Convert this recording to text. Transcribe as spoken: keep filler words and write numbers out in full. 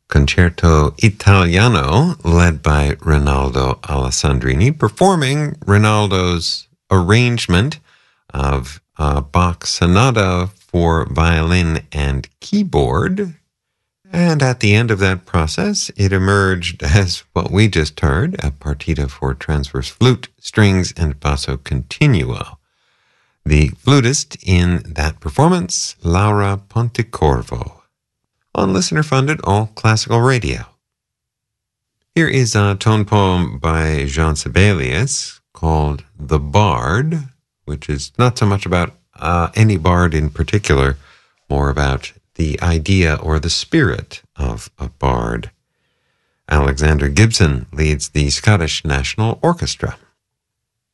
Concerto Italiano, led by Rinaldo Alessandrini, performing Rinaldo's arrangement of uh, Bach's Sonata for violin and keyboard. And at the end of that process, it emerged as what we just heard, a partita for transverse flute, strings, and basso continuo. The flutist in that performance, Laura Pontecorvo, on listener-funded All Classical Radio. Here is a tone poem by Jean Sibelius called The Bard, which is not so much about uh, any bard in particular, more about the idea or the spirit of a bard. Alexander Gibson leads the Scottish National Orchestra.